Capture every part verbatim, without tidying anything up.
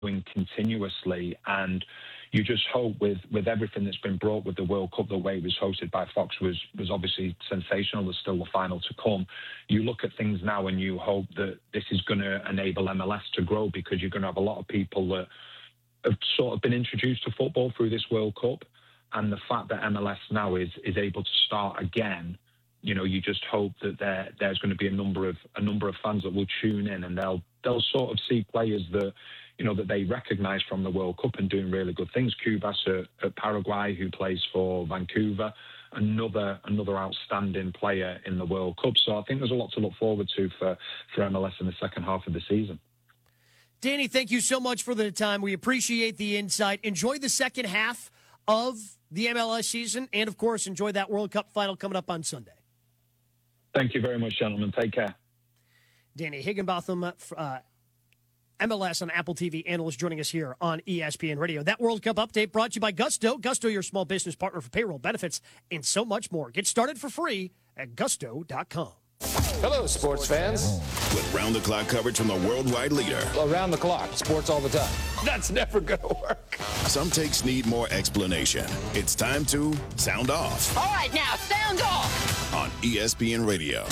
going continuously, and you just hope with, with everything that's been brought with the World Cup, the way it was hosted by Fox was was obviously sensational. There's still the final to come. You look at things now and you hope that this is going to enable M L S to grow, because you're going to have a lot of people that have sort of been introduced to football through this World Cup, and the fact that M L S now is is able to start again, you know, you just hope that there there's going to be a number of a number of fans that will tune in, and they'll they'll sort of see players that, you know, that they recognise from the World Cup and doing really good things. Cubas at, at Paraguay, who plays for Vancouver, another another outstanding player in the World Cup. So I think there's a lot to look forward to for, for M L S in the second half of the season. Danny, thank you so much for the time. We appreciate the insight. Enjoy the second half of the M L S season, and, of course, enjoy that World Cup final coming up on Sunday. Thank you very much, gentlemen. Take care. Danny Higginbotham, uh, M L S on Apple T V analyst, joining us here on E S P N Radio. That World Cup update brought to you by Gusto. Gusto, your small business partner for payroll, benefits, and so much more. Get started for free at gusto dot com. Hello, sports fans. With round-the-clock coverage from the worldwide leader. Around the clock, sports all the time. That's never going to work. Some takes need more explanation. It's time to sound off. All right, now, sound off. On E S P N Radio.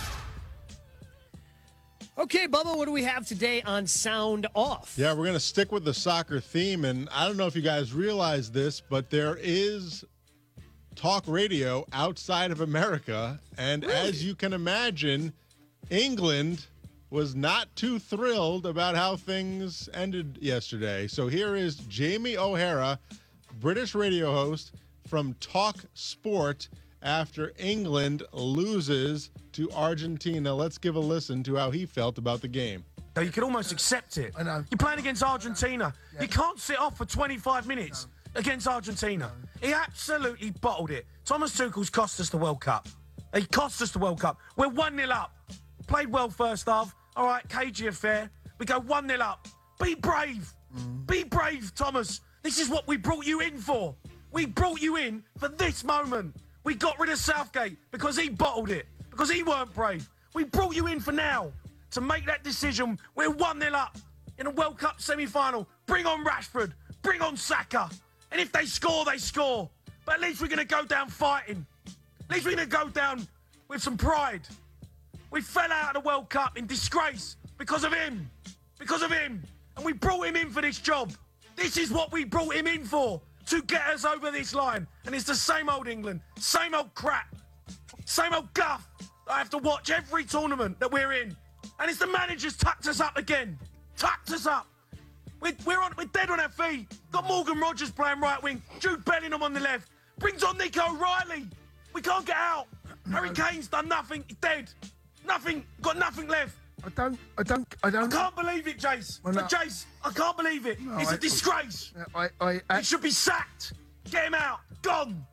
Okay, Bubba, what do we have today on Sound Off? Yeah, we're going to stick with the soccer theme, and I don't know if you guys realize this, but there is talk radio outside of America, and really? As you can imagine, England was not too thrilled about how things ended yesterday. So here is Jamie O'Hara, British radio host from Talk Sport, after England loses to Argentina. Let's give a listen to how he felt about the game. You can almost accept it. I know. You're playing against Argentina. Yeah. You can't sit off for twenty-five minutes no. against Argentina. No. He absolutely bottled it. Thomas Tuchel's cost us the World Cup. He cost us the World Cup. We're one nil up. Played well first half. All right, cagey affair. We go one nil up. Be brave. Mm. Be brave, Thomas. This is what we brought you in for. We brought you in for this moment. We got rid of Southgate because he bottled it, because he weren't brave. We brought you in for now to make that decision. We're one nil up in a World Cup semi-final. Bring on Rashford. Bring on Saka. And if they score, they score. But at least we're going to go down fighting. At least we're going to go down with some pride. We fell out of the World Cup in disgrace because of him. Because of him. And we brought him in for this job. This is what we brought him in for. To get us over this line. And it's the same old England, same old crap, same old guff I have to watch every tournament that we're in. And it's the managers tucked us up again. Tucked us up. We're, we're, on, we're dead on our feet. Got Morgan Rogers playing right wing, Jude Bellingham on the left. Brings on Nico O'Reilly. We can't get out. Harry Kane's done nothing. He's dead. Nothing. Got nothing left. I don't, I don't, I don't. I can't believe it, Jace. Well, no. Jace, I can't believe it. No, it's I, a disgrace. I, I, I, he should be sacked. Get him out. Gone.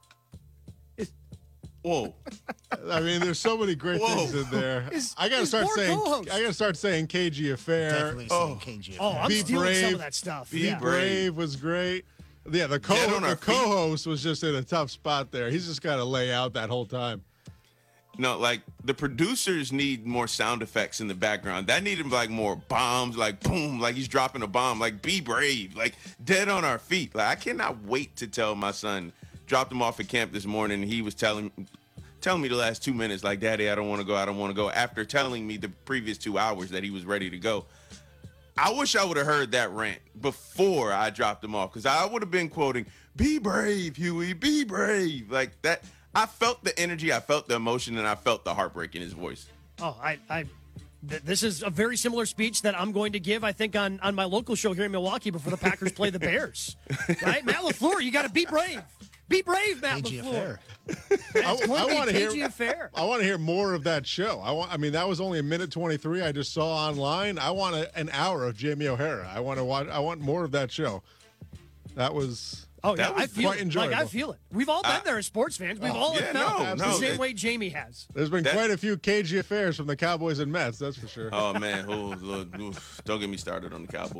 Whoa. I mean, there's so many great Whoa. things in there. His, I gotta start saying. co-host. I gotta start saying cagey affair. Definitely oh, saying cagey Oh, affair. I'm Be stealing brave. some of that stuff. Be yeah. brave was great. Yeah, the co Dead on our the co-host was just in a tough spot there. He's just got to lay out that whole time. No, like the producers need more sound effects in the background. That needed like more bombs, like boom, like he's dropping a bomb, like be brave, like dead on our feet. Like I cannot wait to tell my son. Dropped him off at camp this morning. And he was telling telling me the last two minutes, like, Daddy, I don't want to go. I don't want to go. After telling me the previous two hours that he was ready to go. I wish I would have heard that rant before I dropped him off, because I would have been quoting, "Be brave, Huey, be brave," like that. I felt the energy, I felt the emotion, and I felt the heartbreak in his voice. Oh, I, I, th- this is a very similar speech that I'm going to give, I think, on, on my local show here in Milwaukee before the Packers play the Bears. Right? Matt LaFleur, you got to be brave. Be brave, Matt Cagey LaFleur. affair. That's I, going I to want be to cagey hear. affair. I want to hear more of that show. I want. I mean, that was only a minute twenty-three. I just saw online. I want a, an hour of Jamie O'Hara. I want to watch. I want more of that show. That was. Oh, yeah, That was I feel quite it. enjoyable. Like, I feel it. We've all been Uh, there as sports fans. We've oh, all yeah, felt no, the no, same it- way Jamie has. There's been That- quite a few cagey affairs from the Cowboys and Mets. That's for sure. Oh man, oh, Lord, oof, don't get me started on the Cowboys.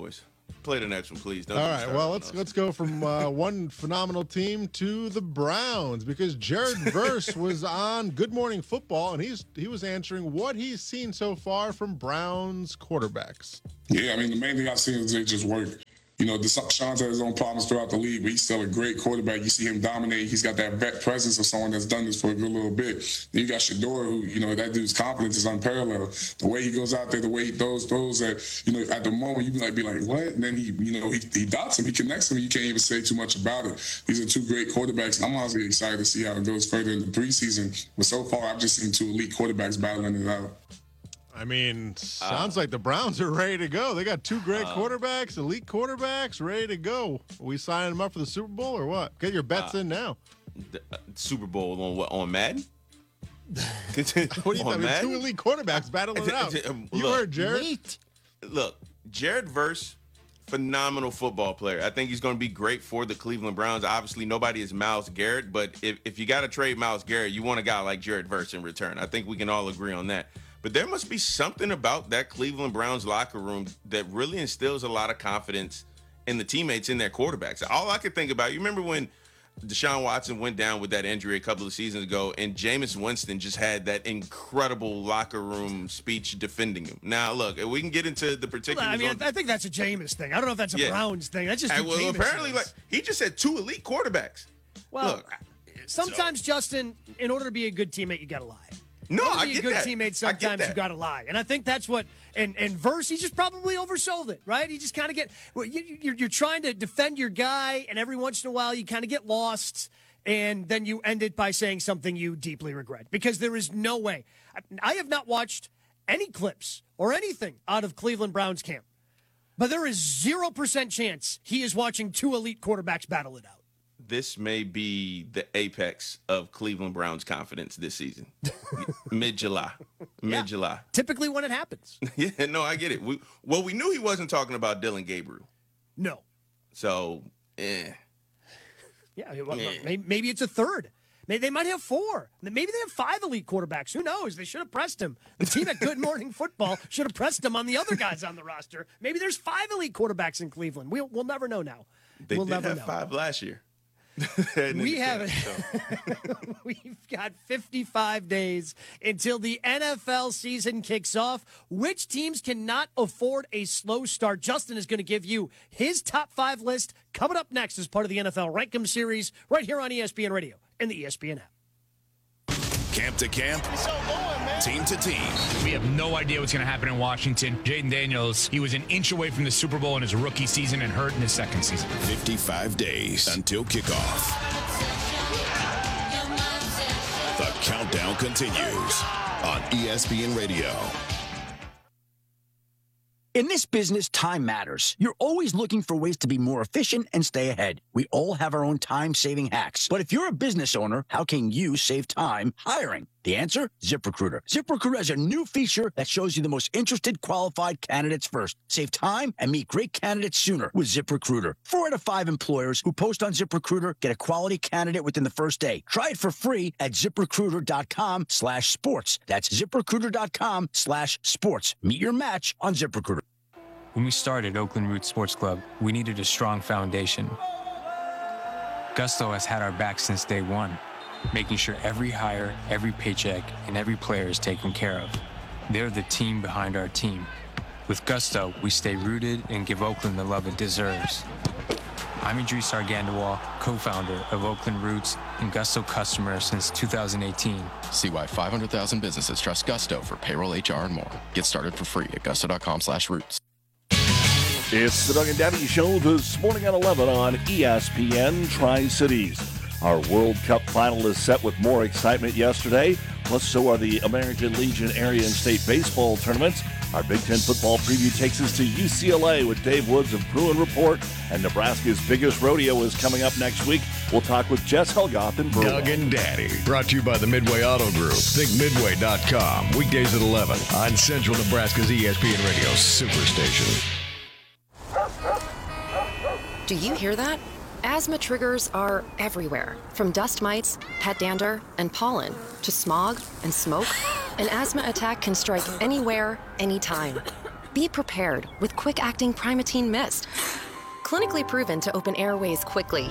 Play the next one, please. Don't All right. Well, let's let's go from uh, one phenomenal team to the Browns, because Jared Verse was on Good Morning Football, and he's he was answering what he's seen so far from Browns quarterbacks. Yeah, I mean, the main thing I've seen is they just work. You know, Deshaun has his own problems throughout the league, but he's still a great quarterback. You see him dominate. He's got that vet presence of someone that's done this for a good little bit. Then you got Shedeur, who, you know, that dude's confidence is unparalleled. The way he goes out there, the way he throws, throws that, you know, at the moment, you be like, be like, what? And then he, you know, he, he dots him. He connects him. You can't even say too much about it. These are two great quarterbacks. I'm honestly excited to see how it goes further in the preseason. But so far, I've just seen two elite quarterbacks battling it out. I mean, sounds uh, like the Browns are ready to go. They got two great uh, quarterbacks, elite quarterbacks, ready to go. Are we signing them up for the Super Bowl or what? Get your bets uh, in now. The, uh, Super Bowl on what? On Madden? What do you think? I mean, two elite quarterbacks battling it out. You look, heard Jared. Elite. Look, Jared Verse, phenomenal football player. I think he's going to be great for the Cleveland Browns. Obviously, nobody is Myles Garrett, but if, if you got to trade Myles Garrett, you want a guy like Jared Verse in return. I think we can all agree on that. But there must be something about that Cleveland Browns locker room that really instills a lot of confidence in the teammates in their quarterbacks. All I could think about, you remember when Deshaun Watson went down with that injury a couple of seasons ago, and Jameis Winston just had that incredible locker room speech defending him. Now, look, we can get into the particulars. Well, I mean, I think that's a Jameis thing. I don't know if that's a yeah. Browns thing. That's just and, well, Jameis apparently, things. like he just had two elite quarterbacks. Well, look, sometimes, so. Justin, in order to be a good teammate, you got to lie. No, to I be get a good that. teammate, sometimes you got to lie, and I think that's what. And and Verse, he just probably oversold it, right? He just kind of get. Well, you, you're you're trying to defend your guy, and every once in a while you kind of get lost, and then you end it by saying something you deeply regret, because there is no way. I have not watched any clips or anything out of Cleveland Browns camp, but there is zero percent chance he is watching two elite quarterbacks battle it out. This may be the apex of Cleveland Browns confidence this season. Mid-July. Mid-July. Yeah, typically when it happens. Yeah, no, I get it. We, well, we knew he wasn't talking about Dylan Gabriel. No. So, eh. Yeah, well, eh. Maybe, maybe it's a third. Maybe they might have four. Maybe they have five elite quarterbacks. Who knows? They should have pressed him. The team at Good Morning Football should have pressed him on the other guys on the roster. Maybe there's five elite quarterbacks in Cleveland. We'll, we'll never know now. They we'll did never have know. five last year. we have We've got fifty-five days until the N F L season kicks off. Which teams cannot afford a slow start? Justin is going to give you his top five list coming up next as part of the N F L Rankem series right here on E S P N Radio and the E S P N app. Camp to camp, team to team. We have no idea what's going to happen in Washington. Jaden Daniels, he was an inch away from the Super Bowl in his rookie season and hurt in his second season. fifty-five days until kickoff. The countdown continues on E S P N Radio. In this business, time matters. You're always looking for ways to be more efficient and stay ahead. We all have our own time-saving hacks. But if you're a business owner, how can you save time hiring? The answer? ZipRecruiter. ZipRecruiter has a new feature that shows you the most interested qualified candidates first. Save time and meet great candidates sooner with ZipRecruiter. Four out of five employers who post on ZipRecruiter get a quality candidate within the first day. Try it for free at ZipRecruiter.com slash sports. That's ZipRecruiter.com slash sports. Meet your match on ZipRecruiter. When we started Oakland Roots Sports Club, we needed a strong foundation. Gusto has had our back since day one, making sure every hire, every paycheck, and every player is taken care of. They're the team behind our team. With Gusto, we stay rooted and give Oakland the love it deserves. I'm Idris Argandawal, co-founder of Oakland Roots and Gusto customer since two thousand eighteen. See why five hundred thousand businesses trust Gusto for payroll, H R, and more. Get started for free at gusto.com slash roots. It's the Doug and Daddy Show this morning at eleven on E S P N Tri-Cities. Our World Cup final is set with more excitement yesterday, plus so are the American Legion area and state baseball tournaments. Our Big Ten football preview takes us to U C L A with Dave Woods of Bruin Report, and Nebraska's biggest rodeo is coming up next week. We'll talk with Jess Helgoth in Bruin. Doug and Daddy, brought to you by the Midway Auto Group. Think midway dot com, weekdays at eleven on Central Nebraska's E S P N Radio Superstation. Do you hear that? Asthma triggers are everywhere, from dust mites, pet dander, and pollen, to smog and smoke. An asthma attack can strike anywhere, anytime. Be prepared with quick-acting Primatene Mist. Clinically proven to open airways quickly.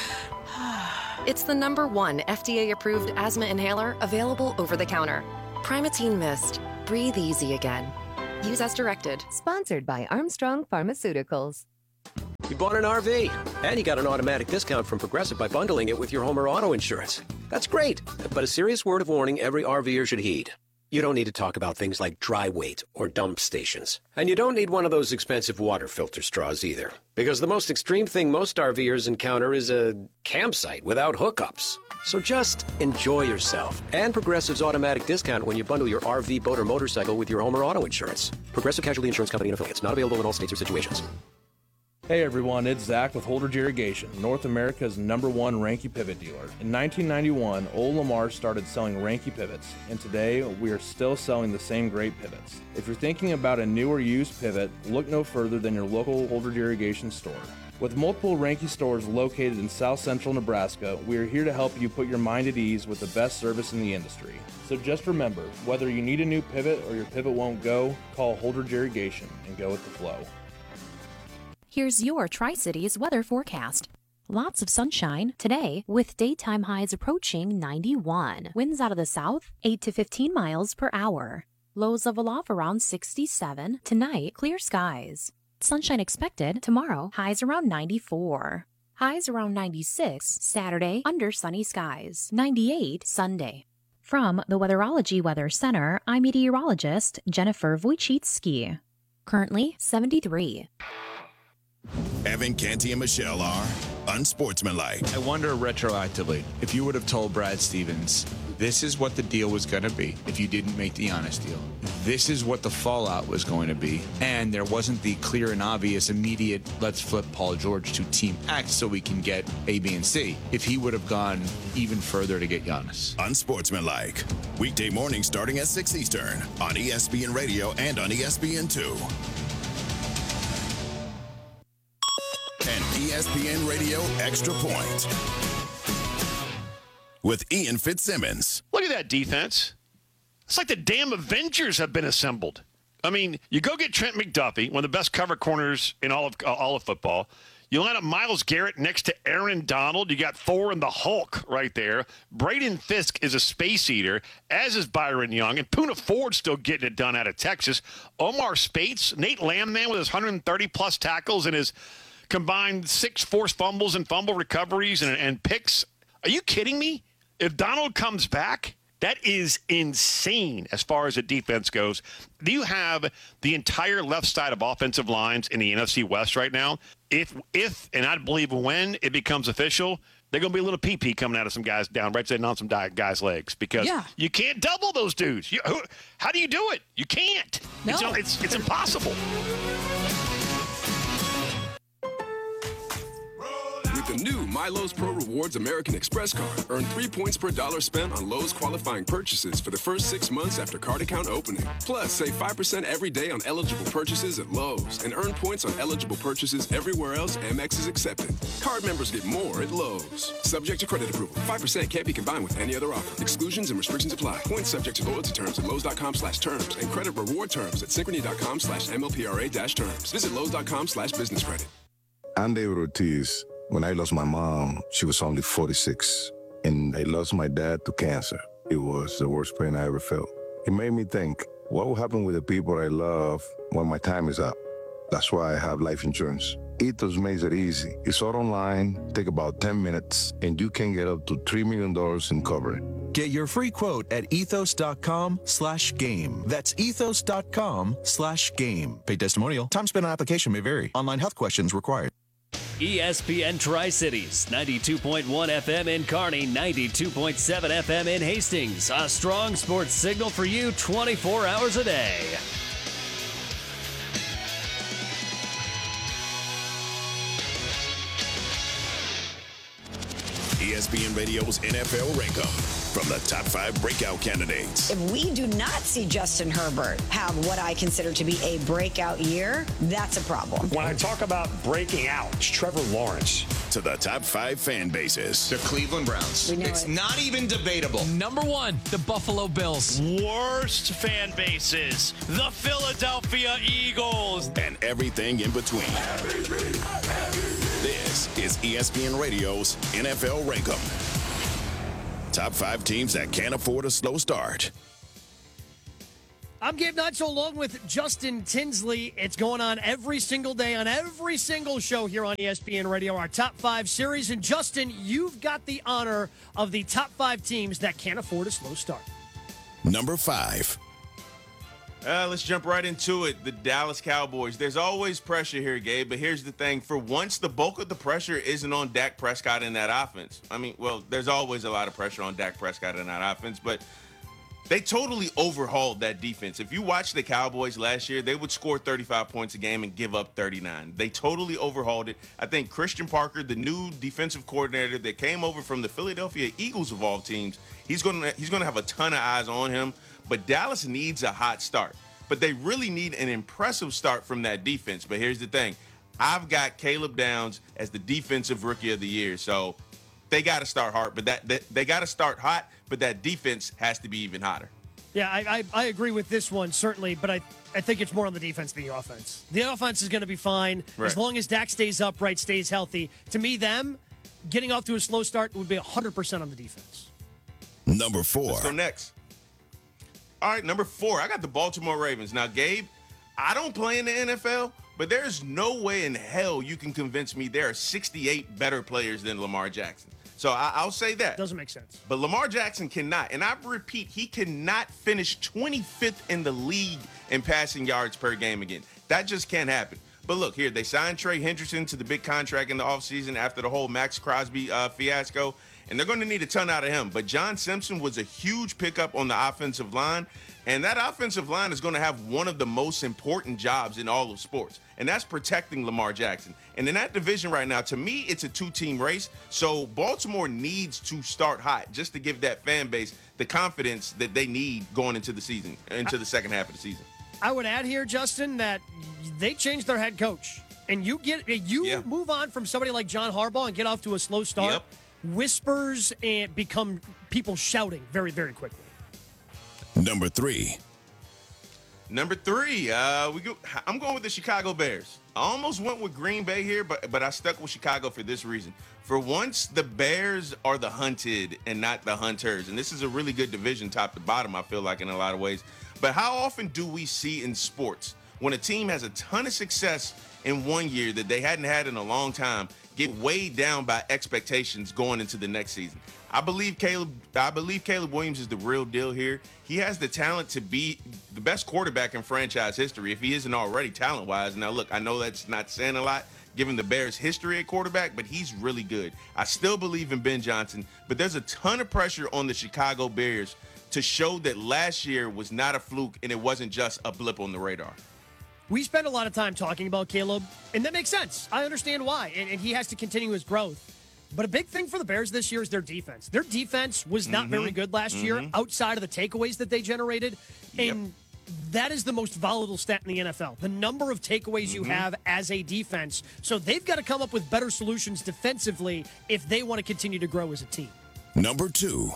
It's the number one F D A-approved asthma inhaler available over the counter. Primatene Mist. Breathe easy again. Use as directed. Sponsored by Armstrong Pharmaceuticals. You bought an R V, and you got an automatic discount from Progressive by bundling it with your home or auto insurance. That's great, but a serious word of warning every RVer should heed. You don't need to talk about things like dry weight or dump stations. And you don't need one of those expensive water filter straws either. Because the most extreme thing most RVers encounter is a campsite without hookups. So just enjoy yourself. And Progressive's automatic discount when you bundle your R V, boat, or motorcycle with your home or auto insurance. Progressive Casualty Insurance Company and affiliates. Not available in all states or situations. Hey everyone, it's Zach with Holdridge Irrigation, North America's number one Ranky pivot dealer. In nineteen ninety-one, old Lamar started selling Ranky pivots, and today we are still selling the same great pivots. If you're thinking about a new or used pivot, look no further than your local Holdridge Irrigation store. With multiple Ranky stores located in south central Nebraska, we are here to help you put your mind at ease with the best service in the industry. So just remember, whether you need a new pivot or your pivot won't go, call Holdridge Irrigation and go with the flow. Here's your Tri-Cities weather forecast. Lots of sunshine today with daytime highs approaching ninety-one. Winds out of the south, eight to fifteen miles per hour. Lows level off around sixty-seven. Tonight, clear skies. Sunshine expected tomorrow, highs around ninety-four. Highs around ninety-six Saturday under sunny skies. ninety-eight Sunday. From the Weatherology Weather Center, I'm meteorologist Jennifer Wojcicki. Currently seventy-three. Evan, Canty, and Michelle are unsportsmanlike. I wonder retroactively if you would have told Brad Stevens, this is what the deal was going to be if you didn't make the honest deal. This is what the fallout was going to be. And there wasn't the clear and obvious immediate, let's flip Paul George to Team X so we can get A, B, and C. If he would have gone even further to get Giannis. Unsportsmanlike. Weekday morning starting at six Eastern on E S P N Radio and on E S P N two. And E S P N Radio Extra Point with Ian Fitzsimmons. Look at that defense. It's like the damn Avengers have been assembled. I mean, you go get Trent McDuffie, one of the best cover corners in all of uh, all of football. You line up Myles Garrett next to Aaron Donald. You got Thor and the Hulk right there. Braden Fisk is a space eater, as is Byron Young. And Poona Ford still getting it done out of Texas. Omar Spates, Nate Landman with his one hundred thirty plus tackles and his combined six forced fumbles and fumble recoveries and, and picks. Are you kidding me? If Donald comes back, that is insane as far as the defense goes. Do you have the entire left side of offensive lines in the N F C West right now? If, if and I believe when it becomes official, they're going to be a little pee-pee coming out of some guys down, right sitting on some guys' legs because yeah. you can't double those dudes. You, who, how do you do it? You can't. No. It's, it's, it's impossible. The new My Lowe's Pro Rewards American Express card. Earn three points per dollar spent on Lowe's qualifying purchases for the first six months after card account opening. Plus, save five percent every day on eligible purchases at Lowe's and earn points on eligible purchases everywhere else Amex is accepted. Card members get more at Lowe's. Subject to credit approval. five percent can't be combined with any other offer. Exclusions and restrictions apply. Points subject to loyalty terms at Lowe's.com slash terms and credit reward terms at Synchrony.com slash MLPRA dash terms. Visit Lowe's.com slash business credit. I'm David Ortiz. When I lost my mom, she was only forty-six, and I lost my dad to cancer. It was the worst pain I ever felt. It made me think, what will happen with the people I love when my time is up? That's why I have life insurance. Ethos makes it easy. It's all online, take about ten minutes, and you can get up to three million dollars in coverage. Get your free quote at ethos.com slash game. That's ethos.com slash game. Paid testimonial. Time spent on application may vary. Online health questions required. E S P N Tri-Cities, ninety-two point one F M in Kearney, ninety-two point seven F M in Hastings. A strong sports signal for you twenty-four hours a day. E S P N Radio's N F L Rankum. from the top five breakout candidates. If we do not see Justin Herbert have what I consider to be a breakout year, that's a problem. When I talk about breaking out, it's Trevor Lawrence. To the top five fan bases. The Cleveland Browns. It's it. not even debatable. Number one, the Buffalo Bills. Worst fan bases, the Philadelphia Eagles. And everything in between. This is E S P N Radio's N F L Rankum. Top five teams that can't afford a slow start. I'm Gabe Nigel along with Justin Tinsley. It's going on every single day on every single show here on E S P N Radio, our top five series. And Justin, you've got the honor of the top five teams that can't afford a slow start. Number five. Uh, let's jump right into it. The Dallas Cowboys. There's always pressure here, Gabe, but here's the thing. For once, the bulk of the pressure isn't on Dak Prescott in that offense. I mean, well, there's always a lot of pressure on Dak Prescott in that offense, but they totally overhauled that defense. If you watch the Cowboys last year, they would score thirty-five points a game and give up thirty-nine. They totally overhauled it. I think Christian Parker, the new defensive coordinator that came over from the Philadelphia Eagles of all teams, he's going to he's going to have a ton of eyes on him. But Dallas needs a hot start. But they really need an impressive start from that defense. But here's the thing. I've got Caleb Downs as the defensive rookie of the year. So they got to start hard, but that, that they got to start hot, but that defense has to be even hotter. Yeah, I, I, I agree with this one, certainly, but I, I think it's more on the defense than the offense. The offense is going to be fine right. as long as Dak stays upright, stays healthy. To me, them getting off to a slow start would be one hundred percent on the defense. Number four. Let's go next. All right, number four, I got the Baltimore Ravens. Now, Gabe, I don't play in the N F L, but there's no way in hell you can convince me there are sixty-eight better players than Lamar Jackson. So I, I'll say that. Doesn't make sense. But Lamar Jackson cannot. And I repeat, he cannot finish twenty-fifth in the league in passing yards per game again. That just can't happen. But look, here, they signed Trey Hendrickson to the big contract in the offseason after the whole Max Crosby uh, fiasco. And they're going to need a ton out of him. But John Simpson was a huge pickup on the offensive line. And that offensive line is going to have one of the most important jobs in all of sports. And that's protecting Lamar Jackson. And in that division right now, to me, it's a two-team race. So Baltimore needs to start hot just to give that fan base the confidence that they need going into the season, into the second half of the season. I would add here, Justin, that they changed their head coach. And you get you yeah. move on from somebody like John Harbaugh and get off to a slow start. Yep. Whispers and become people shouting very, very quickly. Number three. Number three, uh, we go. I'm going with the Chicago Bears. I almost went with Green Bay here, but but I stuck with Chicago for this reason. For once, the Bears are the hunted and not the hunters. And this is a really good division top to bottom, I feel like, in a lot of ways. But how often do we see in sports when a team has a ton of success in one year that they hadn't had in a long time get weighed down by expectations going into the next season? I believe Caleb I believe Caleb Williams is the real deal here. He has the talent to be the best quarterback in franchise history if he isn't already talent-wise. Now, look, I know that's not saying a lot given the Bears' history at quarterback, but he's really good. I still believe in Ben Johnson, but there's a ton of pressure on the Chicago Bears to show that last year was not a fluke and it wasn't just a blip on the radar. We spend a lot of time talking about Caleb, and that makes sense. I understand why, and, and he has to continue his growth. But a big thing for the Bears this year is their defense. Their defense was not mm-hmm. very good last mm-hmm. year outside of the takeaways that they generated. Yep. And that is the most volatile stat in the N F L, the number of takeaways mm-hmm. you have as a defense. So they've got to come up with better solutions defensively if they want to continue to grow as a team. Number two.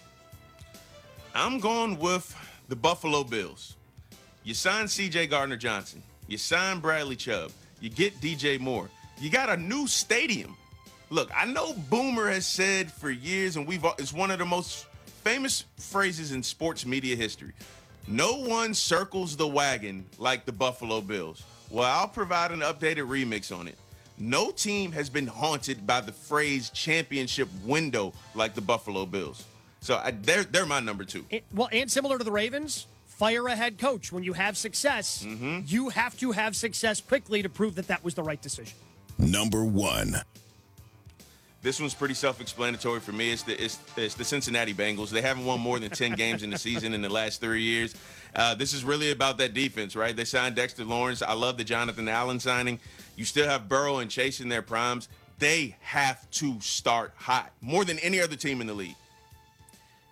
I'm going with the Buffalo Bills. You sign C J Gardner-Johnson. You sign Bradley Chubb. You get D J Moore. You got a new stadium. Look, I know Boomer has said for years, and we've it's one of the most famous phrases in sports media history. No one circles the wagon like the Buffalo Bills. Well, I'll provide an updated remix on it. No team has been haunted by the phrase championship window like the Buffalo Bills. So I, they're, they're my number two. It, well, and similar to the Ravens, fire a head coach. When you have success, mm-hmm. you have to have success quickly to prove that that was the right decision. Number one. This one's pretty self-explanatory for me. It's the it's, it's the Cincinnati Bengals. They haven't won more than ten games in the season in the last three years. Uh, this is really about that defense, right? They signed Dexter Lawrence. I love the Jonathan Allen signing. You still have Burrow and Chase in their primes. They have to start hot, more than any other team in the league.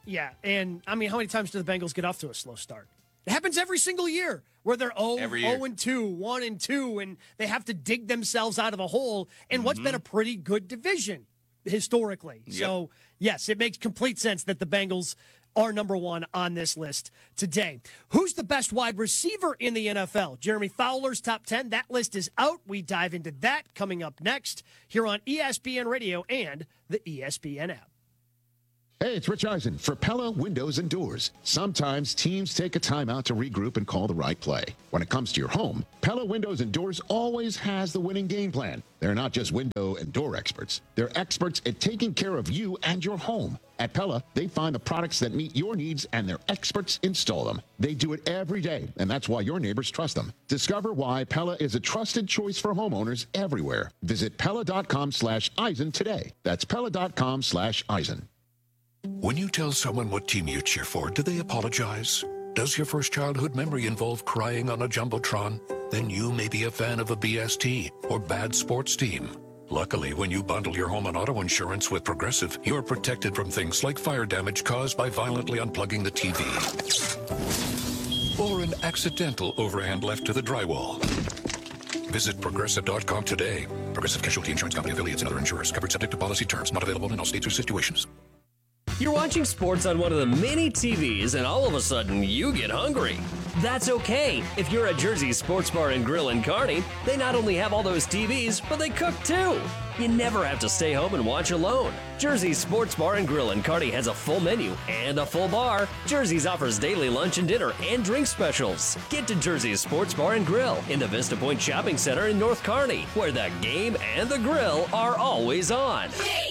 Yeah, and I mean, how many times do the Bengals get off to a slow start? It happens every single year where they're oh, oh and two, one and two, and they have to dig themselves out of a hole in mm-hmm. what's been a pretty good division historically. Yep. So, yes, it makes complete sense that the Bengals are number one on this list today. Who's the best wide receiver in the N F L? Jeremy Fowler's top ten. That list is out. We dive into that coming up next here on E S P N Radio and the E S P N app. Hey, it's Rich Eisen for Pella Windows and Doors. Sometimes teams take a timeout to regroup and call the right play. When it comes to your home, Pella Windows and Doors always has the winning game plan. They're not just window and door experts. They're experts at taking care of you and your home. At Pella, they find the products that meet your needs and their experts install them. They do it every day, and that's why your neighbors trust them. Discover why Pella is a trusted choice for homeowners everywhere. Visit Pella.com slash Eisen today. That's Pella.com slash Eisen. When you tell someone what team you cheer for, do they apologize? Does your first childhood memory involve crying on a Jumbotron? Then you may be a fan of a B S T or bad sports team. Luckily, when you bundle your home and auto insurance with Progressive, you're protected from things like fire damage caused by violently unplugging the T V. Or an accidental overhand left to the drywall. Visit Progressive dot com today. Progressive Casualty Insurance Company affiliates and other insurers. Covered subject to policy terms. Not available in all states or situations. You're watching sports on one of the many T Vs, and all of a sudden, you get hungry. That's okay. If you're at Jersey's Sports Bar and Grill in Kearney, they not only have all those T Vs, but they cook too. You never have to stay home and watch alone. Jersey's Sports Bar and Grill in Kearney has a full menu and a full bar. Jersey's offers daily lunch and dinner and drink specials. Get to Jersey's Sports Bar and Grill in the Vista Point Shopping Center in North Kearney, where the game and the grill are always on.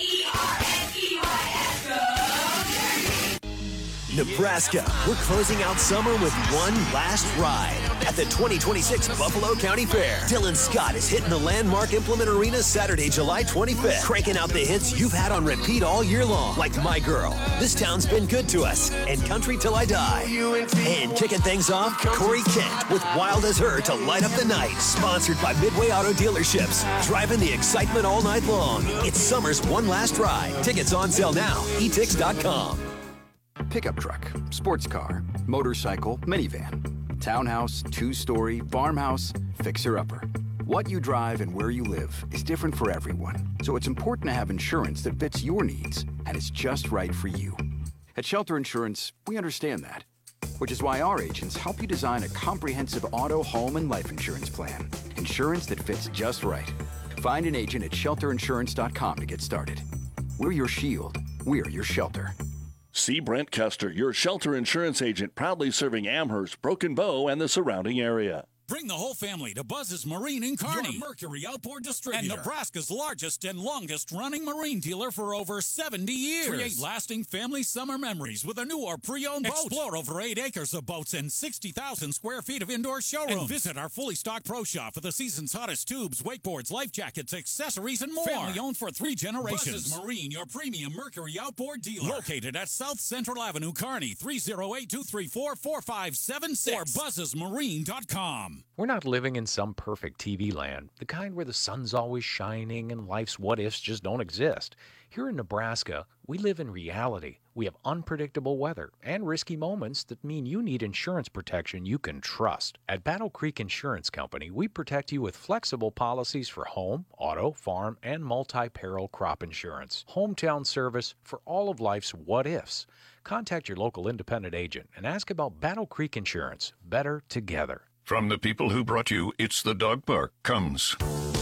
Nebraska, we're closing out summer with one last ride at the twenty twenty-six Buffalo County Fair. Dylan Scott is hitting the landmark Implement Arena Saturday, July twenty-fifth, cranking out the hits you've had on repeat all year long, like My Girl, This Town's Been Good to Us, and Country Till I Die. And kicking things off, Corey Kent with Wild as Her to light up the night, sponsored by Midway Auto Dealerships, driving the excitement all night long. It's summer's one last ride. Tickets on sale now, e tix dot com. Pickup truck, sports car, motorcycle, minivan, townhouse, two-story, farmhouse, fixer-upper. What you drive and where you live is different for everyone, so it's important to have insurance that fits your needs and is just right for you. At Shelter Insurance, we understand that, which is why our agents help you design a comprehensive auto, home, and life insurance plan. Insurance that fits just right. Find an agent at shelter insurance dot com to get started. We're your shield. We're your shelter. See Brent Custer, your shelter insurance agent, proudly serving Amherst, Broken Bow, and the surrounding area. Bring the whole family to Buzz's Marine in Kearney, your Mercury outboard distributor, and Nebraska's largest and longest-running marine dealer for over seventy years. Create lasting family summer memories with a new or pre-owned boat. Explore over eight acres of boats and sixty thousand square feet of indoor showrooms. And visit our fully stocked pro shop for the season's hottest tubes, wakeboards, life jackets, accessories, and more. Family-owned for three generations. Buzz's Marine, your premium Mercury outboard dealer. Located at South Central Avenue, Kearney, three oh eight, two three four, four five seven six or buzzes marine dot com. We're not living in some perfect T V land, the kind where the sun's always shining and life's what-ifs just don't exist. Here in Nebraska, we live in reality. We have unpredictable weather and risky moments that mean you need insurance protection you can trust. At Battle Creek Insurance Company, we protect you with flexible policies for home, auto, farm, and multi-peril crop insurance. Hometown service for all of life's what-ifs. Contact your local independent agent and ask about Battle Creek Insurance. Better together. From the people who brought you It's the Dog Park comes.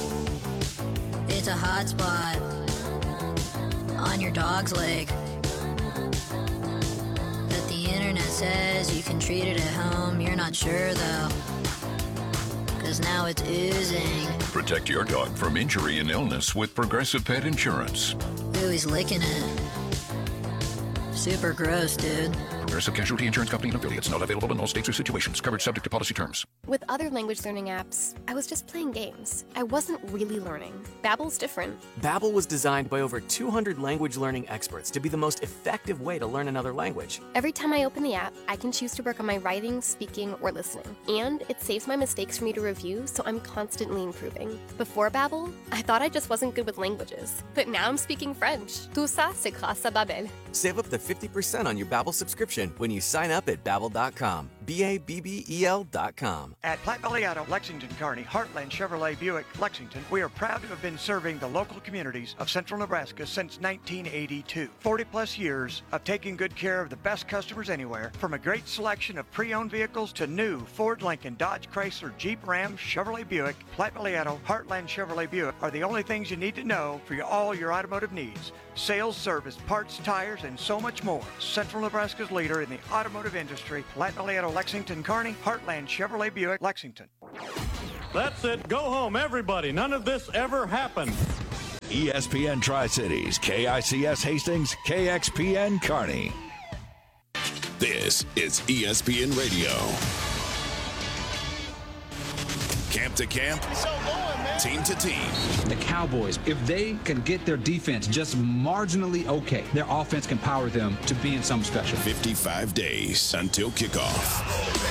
It's a hot spot on your dog's leg that the internet says you can treat it at home. You're not sure though, because now it's oozing. Protect your dog from injury and illness with Progressive Pet Insurance. Ooh, he's licking it. Super gross, dude. Progressive Casualty Insurance Company and affiliates. Not available in all states or situations. Coverage subject to policy terms. With other language learning apps, I was just playing games. I wasn't really learning. Babbel's different. Babbel was designed by over two hundred language learning experts to be the most effective way to learn another language. Every time I open the app, I can choose to work on my writing, speaking, or listening. And it saves my mistakes for me to review, so I'm constantly improving. Before Babbel, I thought I just wasn't good with languages. But now I'm speaking French. Tout ça, c'est grâce à Babbel. Save up to fifty percent on your Babbel subscription when you sign up at Babbel dot com. B A B B E L dot com. At Platte Valley Auto, Lexington, Kearney, Heartland Chevrolet Buick, Lexington, we are proud to have been serving the local communities of central Nebraska since nineteen eighty-two. forty plus years of taking good care of the best customers anywhere, from a great selection of pre-owned vehicles to new Ford, Lincoln, Dodge, Chrysler, Jeep, Ram, Chevrolet Buick. Platte Valley Auto, Heartland Chevrolet Buick are the only things you need to know for your, all your automotive needs. Sales, service, parts, tires, and so much more. Central Nebraska's leader in the automotive industry, Platte Valley Auto, Lexington, Kearney, Heartland Chevrolet Buick, Lexington. That's it. Go home, everybody. None of this ever happened. E S P N Tri-Cities, K I C S Hastings, K X P N Kearney. This is E S P N Radio. Camp to camp, team to team. The Cowboys, if they can get their defense just marginally okay, their offense can power them to being something special. fifty-five days until kickoff.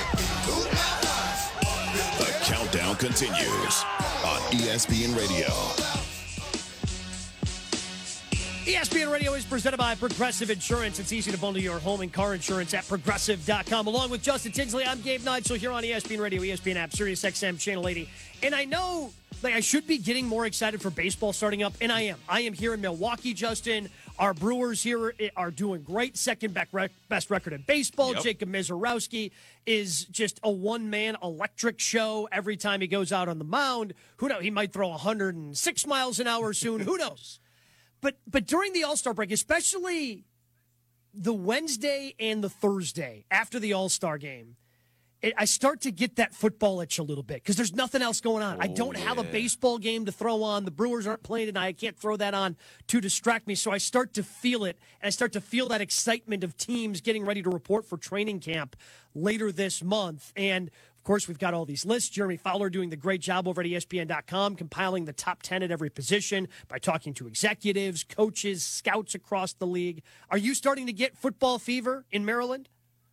The countdown continues on E S P N Radio. E S P N Radio is presented by Progressive Insurance. It's easy to bundle your home and car insurance at progressive dot com. Along with Justin Tinsley, I'm Gabe Neitzel here on E S P N Radio, E S P N app, Sirius X M, Channel eighty. And I know like, I should be getting more excited for baseball starting up, and I am. I am here in Milwaukee, Justin. Our Brewers here are doing great. Second best record in baseball. Yep. Jacob Misiorowski is just a one-man electric show every time he goes out on the mound. Who knows? He might throw one hundred six miles an hour soon. Who knows? But but during the All-Star break, especially the Wednesday and the Thursday after the All-Star game, it, I start to get that football itch a little bit because there's nothing else going on. Oh, I don't yeah. have a baseball game to throw on. The Brewers aren't playing tonight. I can't throw that on to distract me. So I start to feel it, and I start to feel that excitement of teams getting ready to report for training camp later this month. And of course, we've got all these lists. Jeremy Fowler doing the great job over at E S P N dot com, compiling the top ten at every position by talking to executives, coaches, scouts across the league. Are you starting to get football fever in Maryland?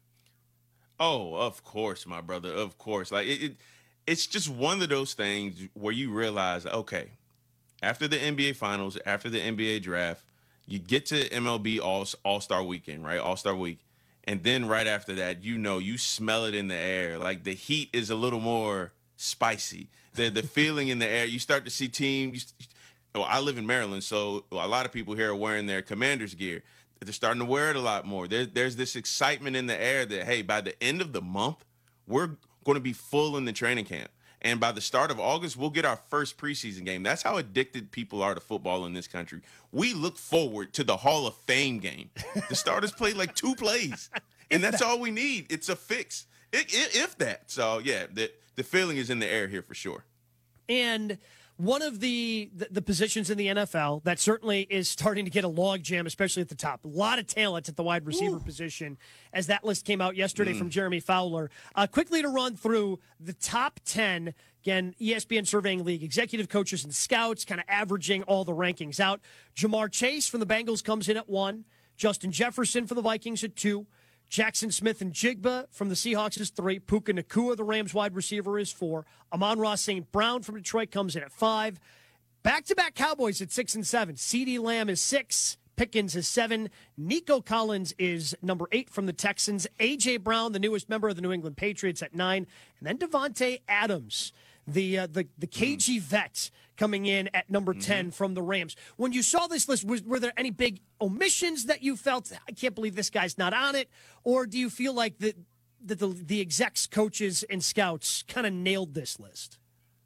Oh, of course, my brother. Of course. Like it, it it's just one of those things where you realize, okay, after the N B A Finals, after the N B A draft, you get to M L B All All-Star Weekend, right? All-Star Week. And then right after that, you know, you smell it in the air. Like the heat is a little more spicy. The the feeling in the air. You start to see teams. Well, I live in Maryland, so a lot of people here are wearing their Commanders gear. They're starting to wear it a lot more. There, there's this excitement in the air that, hey, by the end of the month, we're going to be full in the training camp. And by the start of August, we'll get our first preseason game. That's how addicted people are to football in this country. We look forward to the Hall of Fame game. The starters play like two plays, and that's all we need. It's a fix, it, it, if that. So, yeah, the, the feeling is in the air here for sure. And one of the, the the positions in the N F L that certainly is starting to get a logjam, especially at the top. A lot of talent at the wide receiver Ooh. position, as that list came out yesterday mm. from Jeremy Fowler. Uh, quickly to run through the top ten, again, E S P N Surveying League, executive coaches and scouts, kind of averaging all the rankings out. Jamar Chase from the Bengals comes in at one. Justin Jefferson for the Vikings at two. Jackson Smith and Jigba from the Seahawks is three. Puka Nacua, the Rams wide receiver, is four. Amon-Ra Saint Brown from Detroit comes in at five. Back-to-back Cowboys at six and seven. CeeDee Lamb is six. Pickens is seven. Nico Collins is number eight from the Texans. A J. Brown, the newest member of the New England Patriots, at nine. And then Devontae Adams, the uh, the the K G vet, coming in at number ten mm-hmm. from the Rams. When you saw this list, was, were there any big omissions that you felt, I can't believe this guy's not on it? Or do you feel like the, that the, the execs, coaches, and scouts kind of nailed this list?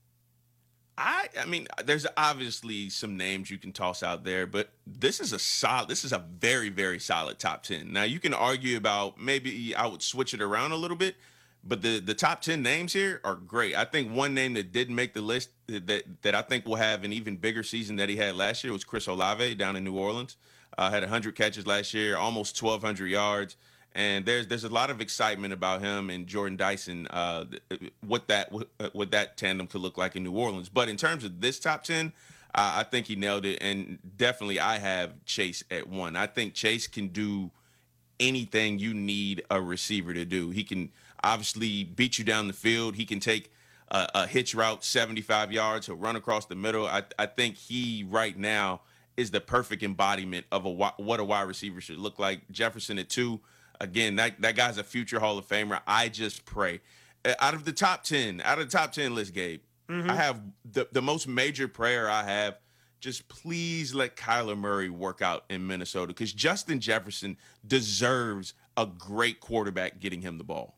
I I mean, there's obviously some names you can toss out there, but this is a solid, this is a very, very solid top ten. Now, you can argue about maybe I would switch it around a little bit, but the, the top ten names here are great. I think one name that didn't make the list that, that I think will have an even bigger season that he had last year was Chris Olave down in New Orleans. Uh, had one hundred catches last year, almost twelve hundred yards. And there's there's a lot of excitement about him and Jordan Dyson, uh, what that what that tandem could look like in New Orleans. But in terms of this top ten, uh, I think he nailed it. And definitely I have Chase at one. I think Chase can do anything you need a receiver to do. He can obviously beat you down the field. He can take a, a hitch route seventy-five yards. He'll run across the middle. I, I think he right now is the perfect embodiment of a what a wide receiver should look like. Jefferson at two. Again, that, that guy's a future Hall of Famer. I just pray. Out of the top ten, out of the top ten list, Gabe, mm-hmm. I have the, the most major prayer I have, just please let Kyler Murray work out in Minnesota, because Justin Jefferson deserves a great quarterback getting him the ball.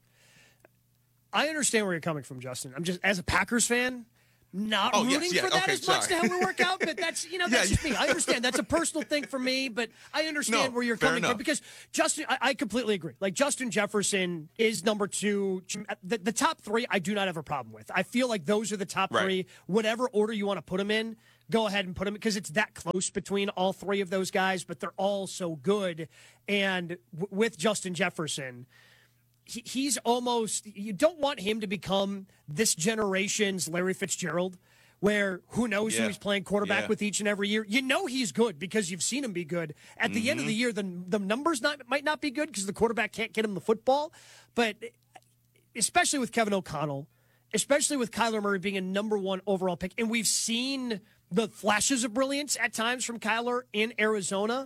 I understand where you're coming from, Justin. I'm just, as a Packers fan, not oh, rooting yes, yeah, for that okay, as sorry. much to have it work out, but that's, you know, that's yeah, just me. I understand. That's a personal thing for me, but I understand no, where you're fair coming enough. from, because Justin, I, I completely agree. Like, Justin Jefferson is number two. The, the top three, I do not have a problem with. I feel like those are the top right. three. Whatever order you want to put them in, go ahead and put them, because it's that close between all three of those guys, but they're all so good. And w- with Justin Jefferson, he, he's almost, you don't want him to become this generation's Larry Fitzgerald, where who knows yeah. who he's playing quarterback yeah. with each and every year. You know he's good because you've seen him be good. At the mm-hmm. end of the year, the, the numbers not, might not be good because the quarterback can't get him the football. But especially with Kevin O'Connell, especially with Kyler Murray being a number one overall pick, and we've seen the flashes of brilliance at times from Kyler in Arizona,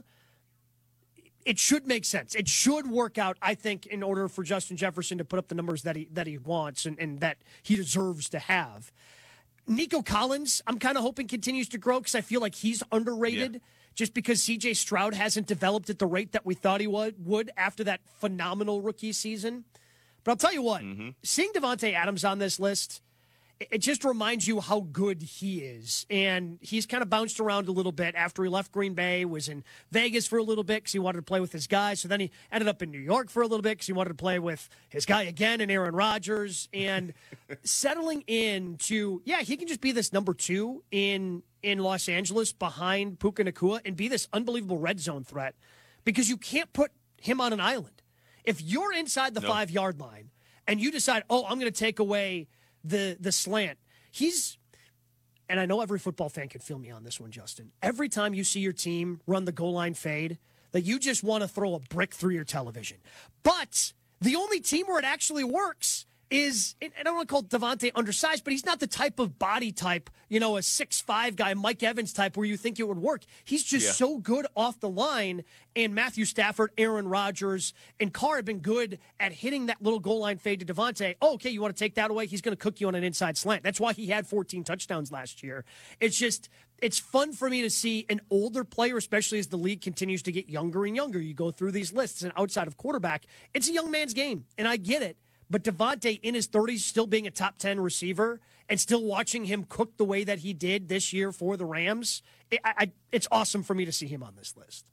it should make sense. It should work out, I think, in order for Justin Jefferson to put up the numbers that he that he wants and, and that he deserves to have. Nico Collins, I'm kind of hoping continues to grow, because I feel like he's underrated yeah. just because C J Stroud hasn't developed at the rate that we thought he would, would after that phenomenal rookie season. But I'll tell you what, mm-hmm. seeing Davante Adams on this list, it just reminds you how good he is. And he's kind of bounced around a little bit after he left Green Bay, was in Vegas for a little bit because he wanted to play with his guy. So then he ended up in New York for a little bit because he wanted to play with his guy again and Aaron Rodgers. And settling into, yeah, he can just be this number two in, in Los Angeles behind Puka Nacua and be this unbelievable red zone threat, because you can't put him on an island. If you're inside the no. five-yard line and you decide, oh, I'm going to take away the the slant, he's, and I know every football fan can feel me on this one, Justin, every time you see your team run the goal line fade, that you just want to throw a brick through your television. But the only team where it actually works is, and I don't want to call Davante undersized, but he's not the type of body type, you know, a six five guy, Mike Evans type, where you think it would work. He's just yeah. so good off the line, and Matthew Stafford, Aaron Rodgers, and Carr have been good at hitting that little goal line fade to Davante. Oh, okay, you want to take that away? He's going to cook you on an inside slant. That's why he had fourteen touchdowns last year. It's just, it's fun for me to see an older player, especially as the league continues to get younger and younger. You go through these lists, and outside of quarterback, it's a young man's game, and I get it. But Davante in his thirties, still being a top ten receiver and still watching him cook the way that he did this year for the Rams, it, I, it's awesome for me to see him on this list.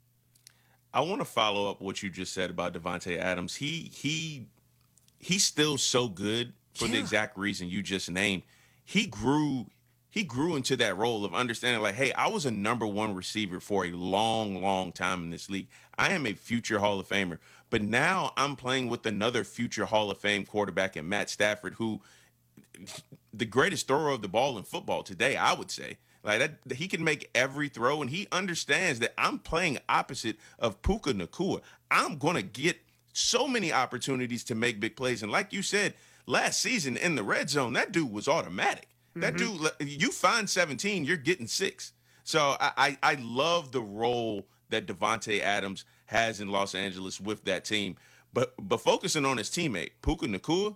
I want to follow up what you just said about Davante Adams. He he he's still so good for yeah. the exact reason you just named. He grew he grew into that role of understanding, like, hey, I was a number one receiver for a long, long time in this league. I am a future Hall of Famer. But now I'm playing with another future Hall of Fame quarterback in Matt Stafford, who the greatest thrower of the ball in football today, I would say. Like that, he can make every throw, and he understands that I'm playing opposite of Puka Nacua. I'm going to get so many opportunities to make big plays. And like you said, last season in the red zone, that dude was automatic. Mm-hmm. That dude, you find seventeen, you're getting six. So I, I, I love the role that Davante Adams has in Los Angeles with that team. But but focusing on his teammate, Puka Nacua,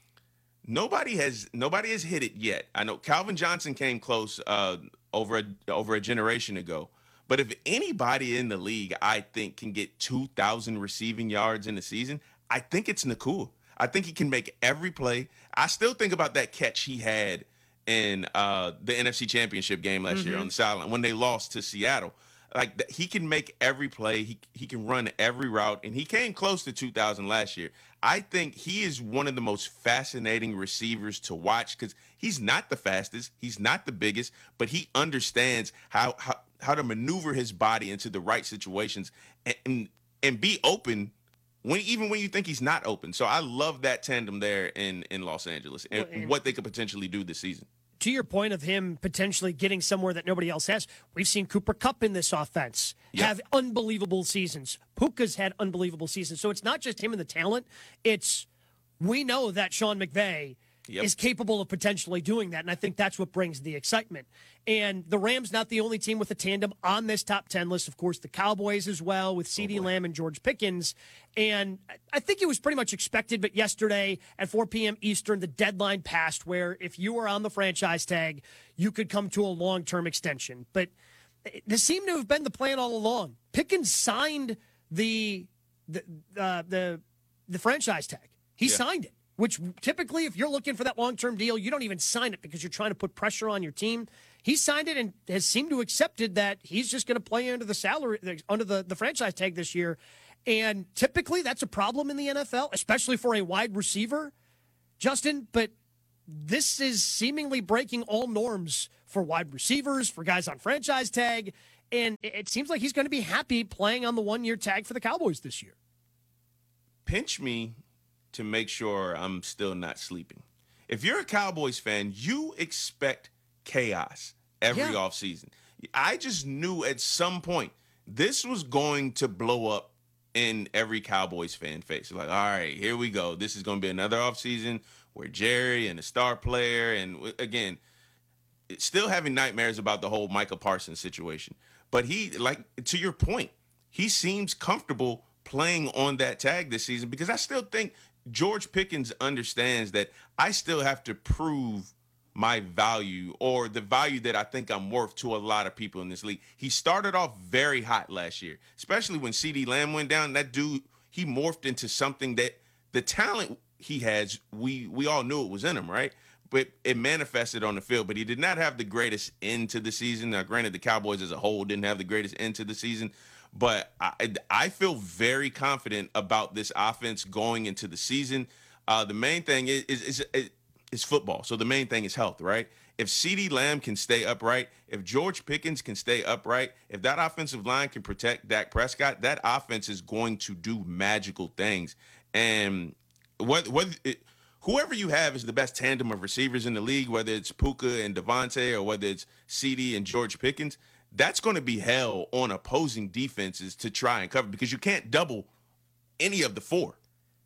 nobody has nobody has hit it yet. I know Calvin Johnson came close uh, over a, over a generation ago. But if anybody in the league, I think, can get two thousand receiving yards in a season, I think it's Nacua. I think he can make every play. I still think about that catch he had in uh, the N F C Championship game last mm-hmm. year on the sideline when they lost to Seattle. Like, he can make every play. He he can run every route, and he came close to two thousand last year. I think he is one of the most fascinating receivers to watch because he's not the fastest, he's not the biggest, but he understands how how, how to maneuver his body into the right situations and, and and be open when even when you think he's not open. So I love that tandem there in, in Los Angeles and, and what they could potentially do this season. To your point of him potentially getting somewhere that nobody else has, we've seen Cooper Kupp in this offense yep. have unbelievable seasons. Puka's had unbelievable seasons. So it's not just him and the talent. It's we know that Sean McVay Yep. is capable of potentially doing that, and I think that's what brings the excitement. And the Rams not the only team with a tandem on this top ten list. Of course, the Cowboys as well with CeeDee oh Lamb and George Pickens. And I think it was pretty much expected, but yesterday at four p.m. Eastern, the deadline passed where if you were on the franchise tag, you could come to a long-term extension. But this seemed to have been the plan all along. Pickens signed the the uh, the, the franchise tag. He yeah. signed it. Which typically, if you're looking for that long-term deal, you don't even sign it because you're trying to put pressure on your team. He signed it and has seemed to accepted that he's just going to play under the salary, under the, the franchise tag this year. And typically, that's a problem in the N F L, especially for a wide receiver, Justin. But this is seemingly breaking all norms for wide receivers, for guys on franchise tag. And it seems like he's going to be happy playing on the one-year tag for the Cowboys this year. Pinch me to make sure I'm still not sleeping. If you're a Cowboys fan, you expect chaos every yeah. offseason. I just knew at some point this was going to blow up in every Cowboys fan face. Like, all right, here we go. This is going to be another offseason where Jerry and a star player, and again, still having nightmares about the whole Micah Parsons situation. But he, like, to your point, he seems comfortable playing on that tag this season because I still think George Pickens understands that I still have to prove my value or the value that I think I'm worth to a lot of people in this league. He started off very hot last year, especially when CeeDee Lamb went down. That dude, he morphed into something that the talent he has, we we all knew it was in him, right? But it manifested on the field. But he did not have the greatest end to the season. Now, granted, the Cowboys as a whole didn't have the greatest end to the season. But I, I feel very confident about this offense going into the season. Uh, the main thing is, is, is, is football. So the main thing is health, right? If CeeDee Lamb can stay upright, if George Pickens can stay upright, if that offensive line can protect Dak Prescott, that offense is going to do magical things. And whether, whether it, whoever you have is the best tandem of receivers in the league, whether it's Puka and Devontae or whether it's CeeDee and George Pickens, that's going to be hell on opposing defenses to try and cover because you can't double any of the four.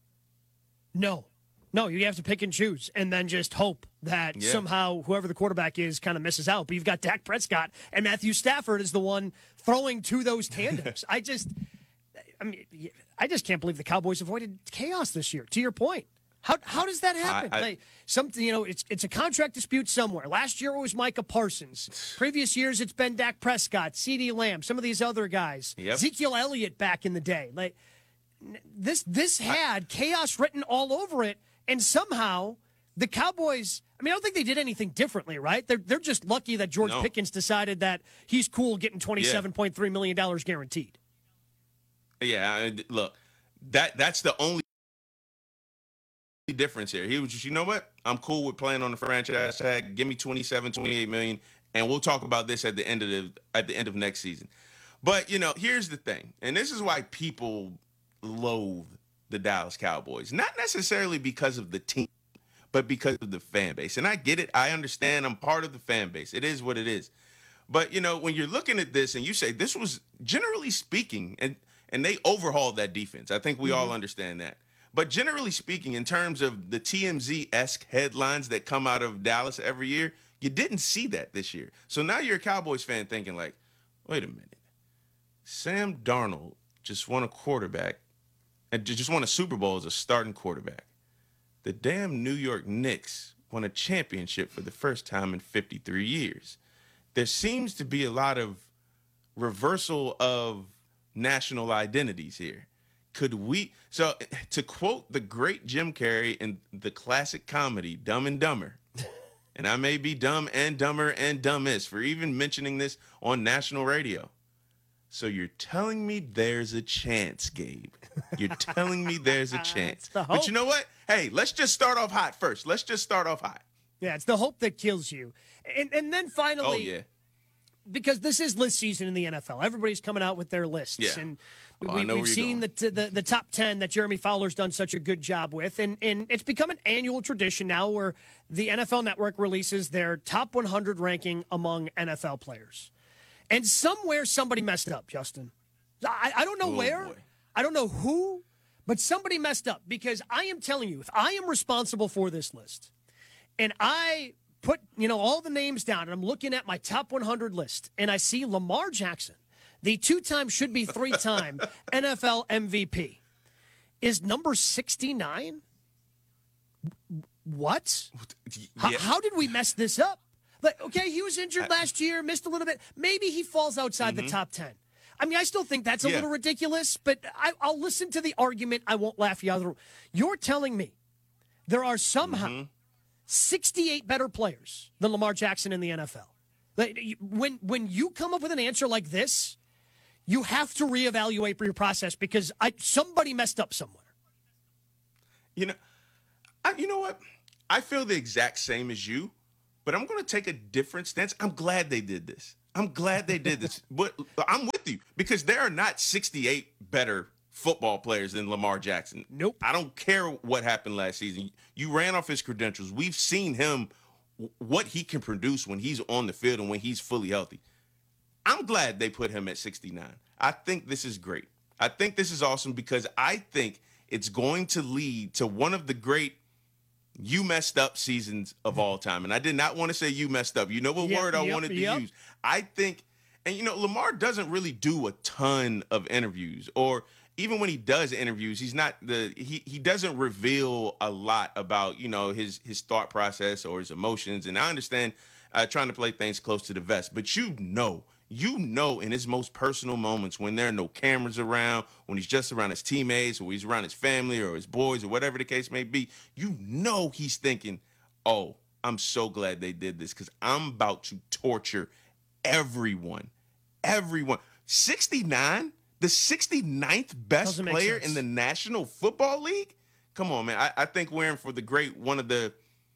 No. No, you have to pick and choose and then just hope that yeah. somehow whoever the quarterback is kind of misses out. But you've got Dak Prescott and Matthew Stafford is the one throwing to those tandems. I just I mean I just can't believe the Cowboys avoided chaos this year, to your point. How how does that happen? I, I, like, something you know, it's it's a contract dispute somewhere. Last year it was Micah Parsons. Previous years it's been Dak Prescott, CeeDee Lamb, some of these other guys. Yep. Ezekiel Elliott back in the day. Like this this had I, chaos written all over it, and somehow the Cowboys. I mean, I don't think they did anything differently, right? They're they're just lucky that George no. Pickens decided that he's cool getting twenty-seven point three million dollars guaranteed. Yeah, look, that that's the only difference here. He was just, you know what? I'm cool with playing on the franchise tag. Give me twenty-seven, twenty-eight million, and we'll talk about this at the end of the at the end of next season. But you know, here's the thing, and this is why people loathe the Dallas Cowboys. Not necessarily because of the team, but because of the fan base. And I get it. I understand. I'm part of the fan base. It is what it is. But you know, when you're looking at this and you say this was generally speaking, and and they overhauled that defense. I think we mm-hmm. all understand that. But generally speaking, in terms of the T M Z-esque headlines that come out of Dallas every year, you didn't see that this year. So now you're a Cowboys fan thinking like, wait a minute. Sam Darnold just won a quarterback and just won a Super Bowl as a starting quarterback. The damn New York Knicks won a championship for the first time in fifty-three years. There seems to be a lot of reversal of national identities here. Could we, so to quote the great Jim Carrey in the classic comedy, Dumb and Dumber, and I may be dumb and dumber and dumbest for even mentioning this on national radio. So you're telling me there's a chance, Gabe. You're telling me there's a chance. The but you know what? Hey, let's just start off hot first. Let's just start off hot. Yeah, it's the hope that kills you. And and then finally, oh, yeah. because this is list season in the N F L. Everybody's coming out with their lists. Yeah. And oh, we, we've seen the, the the top ten that Jeremy Fowler's done such a good job with. And, and it's become an annual tradition now where the N F L Network releases their top one hundred ranking among N F L players. And somewhere somebody messed up, Justin. I, I don't know oh, where. Boy. I don't know who. But somebody messed up, because I am telling you, if I am responsible for this list and I put, you know, all the names down and I'm looking at my top one hundred list and I see Lamar Jackson, the two-time, should be three-time N F L M V P, is number sixty-nine? What? Yeah. How, how did we mess this up? Like, okay, he was injured last year, missed a little bit. Maybe he falls outside mm-hmm. the top ten. I mean, I still think that's a yeah. little ridiculous, but I, I'll listen to the argument. I won't laugh you out of the room. You're telling me there are somehow mm-hmm. sixty-eight better players than Lamar Jackson in the N F L. Like, when, when you come up with an answer like this, you have to reevaluate your process, because I, somebody messed up somewhere. You know, I, you know what? I feel the exact same as you, but I'm going to take a different stance. I'm glad they did this. I'm glad they did this, but I'm with you, because there are not sixty-eight better football players than Lamar Jackson. Nope. I don't care what happened last season. You ran off his credentials. We've seen him, what he can produce when he's on the field and when he's fully healthy. I'm glad they put him at sixty-nine. I think this is great. I think this is awesome, because I think it's going to lead to one of the great you messed up seasons of all time. And I did not want to say you messed up. You know what yep, word I yep, wanted to yep. use. I think, and you know, Lamar doesn't really do a ton of interviews, or even when he does interviews, he's not the, he, he doesn't reveal a lot about, you know, his, his thought process or his emotions. And I understand uh, trying to play things close to the vest, but you know, you know, in his most personal moments, when there are no cameras around, when he's just around his teammates, or he's around his family or his boys or whatever the case may be, you know he's thinking, oh, I'm so glad they did this, because I'm about to torture everyone. Everyone. sixty-nine? The sixty-ninth best Doesn't make player sense. in the National Football League? Come on, man. I, I think we're in for the great, one of the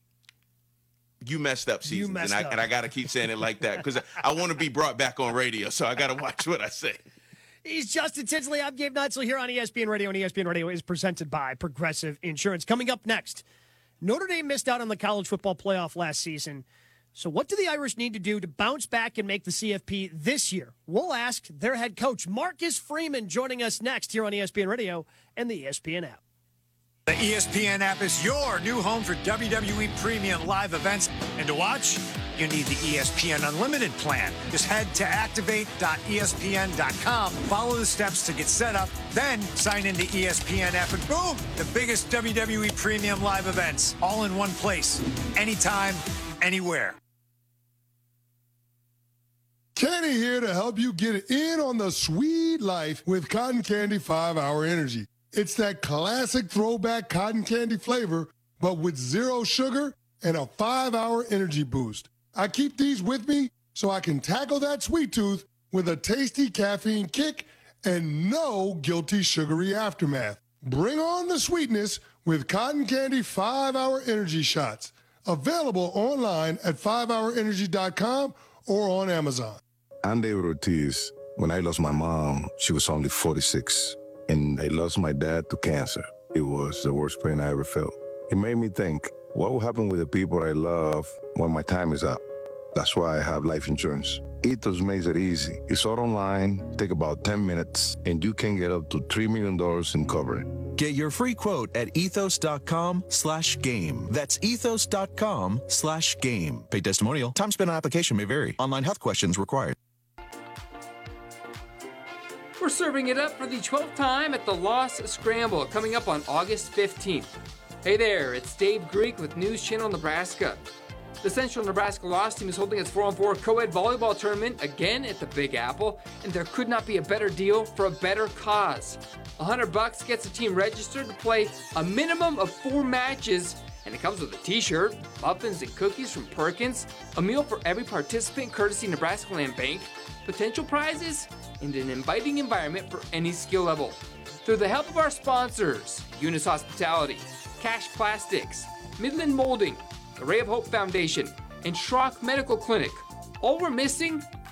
you messed up seasons, messed and I up. and I got to keep saying it like that, because I, I want to be brought back on radio, so I got to watch what I say. He's Justin Tinsley. I'm Gabe Neitzel here on E S P N Radio, and E S P N Radio is presented by Progressive Insurance. Coming up next, Notre Dame missed out on the college football playoff last season. So what do the Irish need to do to bounce back and make the C F P this year? We'll ask their head coach, Marcus Freeman, joining us next here on E S P N Radio and the E S P N app. The E S P N app is your new home for W W E Premium live events. And to watch, you need the E S P N Unlimited plan. Just head to activate dot E S P N dot com, follow the steps to get set up, then sign in the E S P N app, and boom, the biggest W W E Premium live events, all in one place, anytime, anywhere. Kenny here to help you get in on the sweet life with Cotton Candy five hour Energy. It's that classic throwback cotton candy flavor, but with zero sugar and a five hour energy boost. I keep these with me so I can tackle that sweet tooth with a tasty caffeine kick and no guilty sugary aftermath. Bring on the sweetness with Cotton Candy five hour Energy Shots. Available online at five hour energy dot com or on Amazon. I'm David Ortiz. When I lost my mom, she was only forty-six. And I lost my dad to cancer. It was the worst pain I ever felt. It made me think, what will happen with the people I love when my time is up? That's why I have life insurance. Ethos makes it easy. It's all online, take about ten minutes, and you can get up to three million dollars in coverage. Get your free quote at ethos.com slash game. That's ethos.com slash game. Paid testimonial. Time spent on application may vary. Online health questions required. We're serving it up for the twelfth time at the Lost Scramble, coming up on August fifteenth. Hey there, it's Dave Greek with News Channel Nebraska. The Central Nebraska Lost team is holding its four on four co-ed volleyball tournament again at the Big Apple, and there could not be a better deal for a better cause. A hundred bucks gets the team registered to play a minimum of four matches, and it comes with a t-shirt, muffins and cookies from Perkins, a meal for every participant courtesy Nebraska Land Bank, potential prizes, and an inviting environment for any skill level. Through the help of our sponsors, Eunice Hospitality, Cash Plastics, Midland Molding, the Ray of Hope Foundation, and Schrock Medical Clinic, all we're missing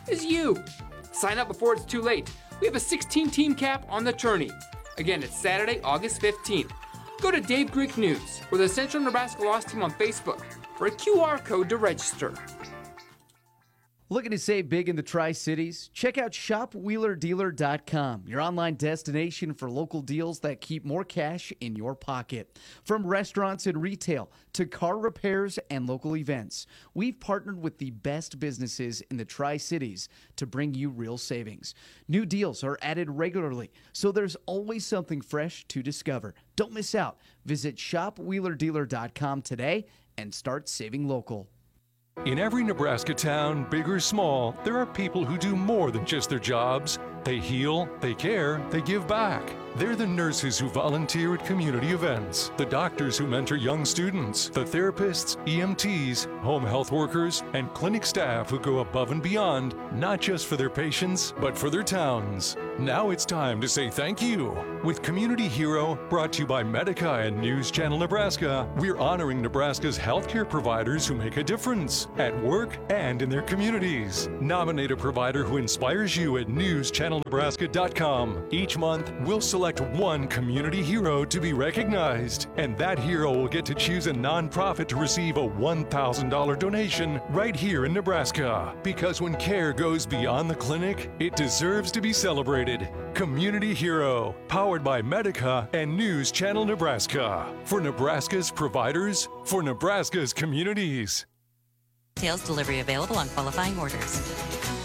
is you. Sign up before it's too late. We have a sixteen-team cap on the tourney. Again, it's Saturday, August fifteenth. Go to Dave Greek News or the Central Nebraska Lost Team on Facebook for a Q R code to register. Looking to save big in the Tri-Cities? Check out shop wheeler dealer dot com, your online destination for local deals that keep more cash in your pocket. From restaurants and retail to car repairs and local events, we've partnered with the best businesses in the Tri-Cities to bring you real savings. New deals are added regularly, so there's always something fresh to discover. Don't miss out. Visit shop wheeler dealer dot com today and start saving local. In every Nebraska town, big or small, there are people who do more than just their jobs. They heal, they care, they give back. They're the nurses who volunteer at community events, the doctors who mentor young students, the therapists, E M Ts, home health workers, and clinic staff who go above and beyond, not just for their patients, but for their towns. Now it's time to say thank you. With Community Hero, brought to you by Medica and News Channel Nebraska, we're honoring Nebraska's healthcare providers who make a difference at work and in their communities. Nominate a provider who inspires you at news channel nebraska dot com. Each month, we'll select one community hero to be recognized, and that hero will get to choose a nonprofit to receive a one thousand dollars donation right here in Nebraska. Because when care goes beyond the clinic, it deserves to be celebrated. Community Hero, powered by Medica and News Channel Nebraska. For Nebraska's providers, for Nebraska's communities. Sales delivery available on qualifying orders.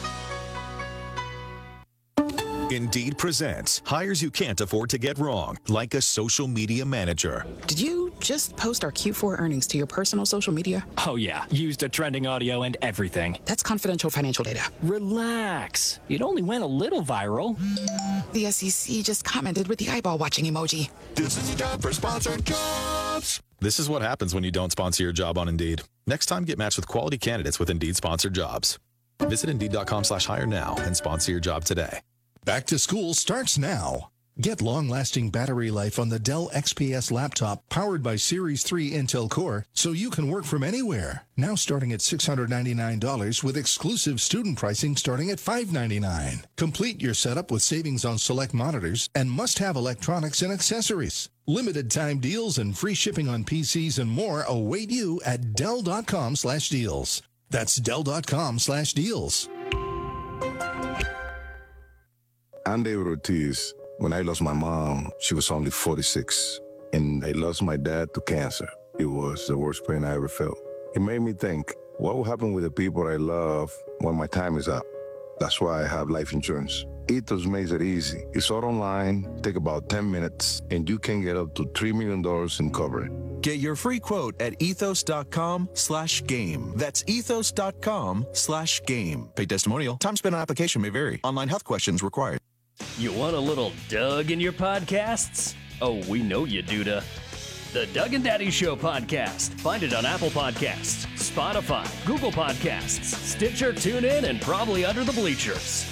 Indeed presents hires you can't afford to get wrong, like a social media manager. Did you just post our Q four earnings to your personal social media? Oh, yeah. Used a trending audio and everything. That's confidential financial data. Relax. It only went a little viral. The S E C just commented with the eyeball watching emoji. This is time for sponsored jobs. This is what happens when you don't sponsor your job on Indeed. Next time, get matched with quality candidates with Indeed sponsored jobs. Visit Indeed dot com slash hire now and sponsor your job today. Back to school starts now. Get long-lasting battery life on the Dell X P S laptop powered by Series three Intel Core so you can work from anywhere. Now starting at six hundred ninety-nine dollars with exclusive student pricing starting at five hundred ninety-nine dollars. Complete your setup with savings on select monitors and must-have electronics and accessories. Limited time deals and free shipping on P Cs and more await you at Dell dot com slash deals. That's Dell dot com slash deals. I'm David Ortiz. When I lost my mom, she was only forty-six, and I lost my dad to cancer. It was the worst pain I ever felt. It made me think, what will happen with the people I love when my time is up? That's why I have life insurance. Ethos makes it easy. It's all online, take about ten minutes, and you can get up to three million dollars in coverage. Get your free quote at ethos dot com slash game. That's ethos dot com slash game. Paid testimonial. Time spent on application may vary. Online health questions required. You want a little Doug in your podcasts? Oh, we know you do. The Doug and Daddy Show podcast. Find it on Apple Podcasts, Spotify, Google Podcasts, Stitcher, TuneIn, and probably under the bleachers.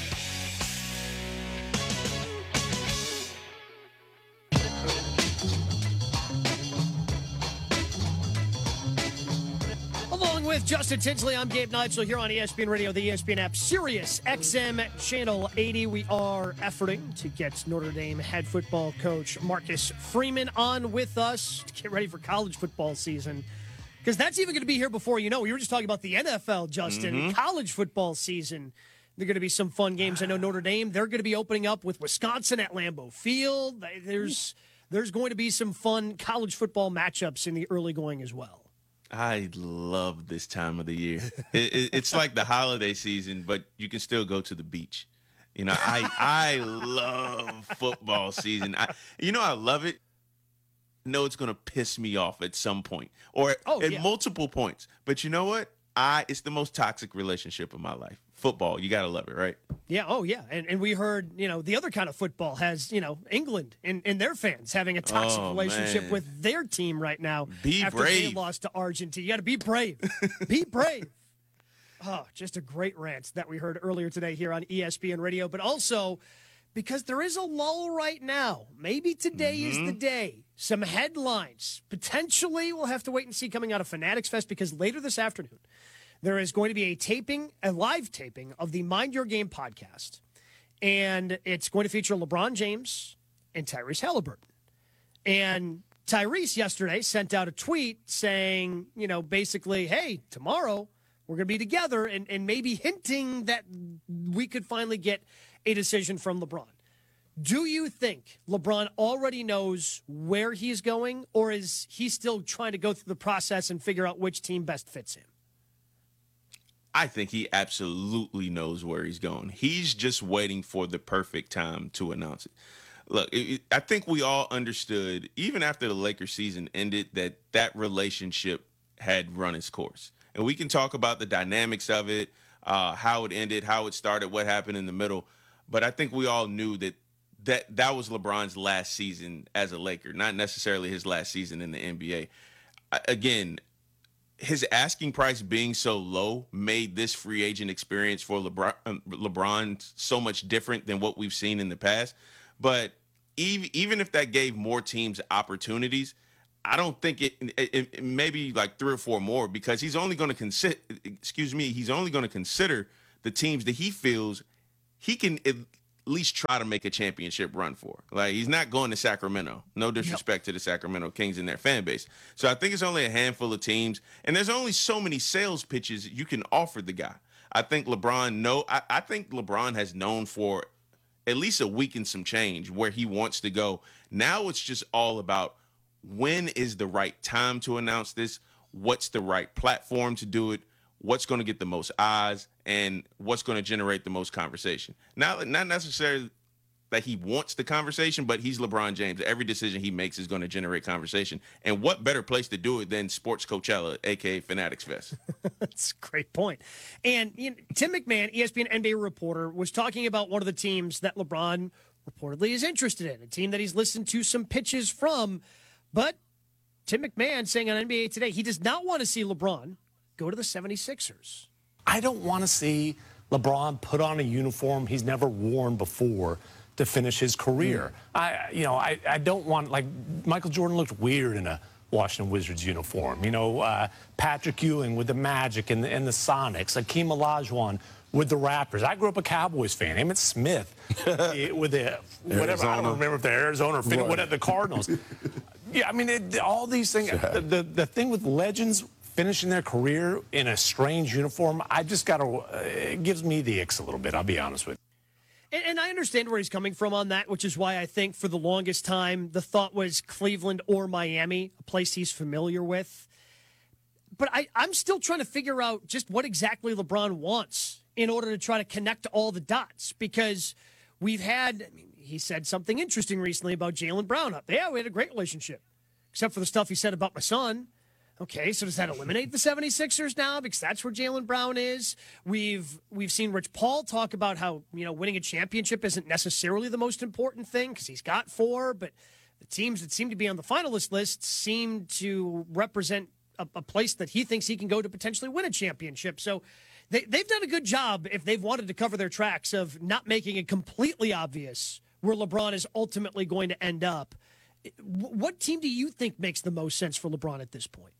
With Justin Tinsley, I'm Gabe Neitzel here on E S P N Radio, the E S P N app, Sirius X M Channel eighty. We are efforting to get Notre Dame head football coach Marcus Freeman on with us to get ready for college football season. Because that's even going to be here before you know. We were just talking about the N F L, Justin. Mm-hmm. College football season. There are going to be some fun games. I know Notre Dame, they're going to be opening up with Wisconsin at Lambeau Field. There's, there's going to be some fun college football matchups in the early going as well. I love this time of the year. It, it, it's like the holiday season, but you can still go to the beach. You know, I I love football season. I, you know, I love it. I know it's going to piss me off at some point or oh, at yeah. multiple points. But you know what? I it's the most toxic relationship of my life. Football, you got to love it, right? Yeah, oh, yeah. And and we heard, you know, the other kind of football has, you know, England and, and their fans having a toxic oh, relationship man. with their team right now. Be after brave. they lost to Argentina. You got to be brave. Be brave. Oh, just a great rant that we heard earlier today here on E S P N Radio. But also, because there is a lull right now. Maybe today mm-hmm. is the day. Some headlines. Potentially, we'll have to wait and see coming out of Fanatics Fest because later this afternoon, there is going to be a taping, a live taping of the Mind Your Game podcast. And it's going to feature LeBron James and Tyrese Halliburton. And Tyrese yesterday sent out a tweet saying, you know, basically, hey, tomorrow we're going to be together, and, and maybe hinting that we could finally get a decision from LeBron. Do you think LeBron already knows where he's going, or is he still trying to go through the process and figure out which team best fits him? I think he absolutely knows where he's going. He's just waiting for the perfect time to announce it. Look, it, I think we all understood, even after the Lakers season ended, that that relationship had run its course. And we can talk about the dynamics of it, uh, how it ended, how it started, what happened in the middle. But I think we all knew that that, that was LeBron's last season as a Laker, not necessarily his last season in the N B A. I, again, his asking price being so low made this free agent experience for LeBron, um, LeBron so much different than what we've seen in the past. But even, even if that gave more teams opportunities, I don't think it, it, it maybe like three or four more, because he's only going to consider, excuse me, he's only going to consider the teams that he feels he can at least try to make a championship run for. Like, he's not going to Sacramento. No disrespect yep. to the Sacramento Kings and their fan base. So I think it's only a handful of teams, and there's only so many sales pitches you can offer the guy. I think LeBron know. I, I think LeBron has known for at least a week and some change where he wants to go. Now it's just all about when is the right time to announce this, what's the right platform to do it, what's going to get the most eyes, and what's going to generate the most conversation. Not, not necessarily that he wants the conversation, but he's LeBron James. Every decision he makes is going to generate conversation. And what better place to do it than Sports Coachella, a k a. Fanatics Fest? That's a great point. And you know, Tim McMahon, E S P N N B A reporter, was talking about one of the teams that LeBron reportedly is interested in, a team that he's listened to some pitches from. But Tim McMahon saying on N B A Today he does not want to see LeBron go to the seventy-sixers. I don't want to see LeBron put on a uniform he's never worn before to finish his career. Mm. I, you know, I, I don't want, like, Michael Jordan looked weird in a Washington Wizards uniform. You know, uh, Patrick Ewing with the Magic and the, and the Sonics, Akeem Olajuwon with the Raptors. I grew up a Cowboys fan. Emmitt Smith with the whatever. Arizona. I don't remember if they're Arizona or right. whatever, the Cardinals. Yeah, I mean, it, all these things. The, the the thing with legends finishing their career in a strange uniform, I just got to. Uh, it gives me the icks a little bit. I'll be honest with you. And, and I understand where he's coming from on that, which is why I think for the longest time the thought was Cleveland or Miami, a place he's familiar with. But I, I'm still trying to figure out just what exactly LeBron wants in order to try to connect all the dots, because we've had, I mean, he said something interesting recently about Jaylen Brown up. Yeah, we had a great relationship, except for the stuff he said about my son. Okay, so does that eliminate the seventy-sixers now, because that's where Jaylen Brown is? We've we've seen Rich Paul talk about how, you know, winning a championship isn't necessarily the most important thing because he's got four, but the teams that seem to be on the finalist list seem to represent a, a place that he thinks he can go to potentially win a championship. So they, they've done a good job, if they've wanted to cover their tracks, of not making it completely obvious where LeBron is ultimately going to end up. What team do you think makes the most sense for LeBron at this point?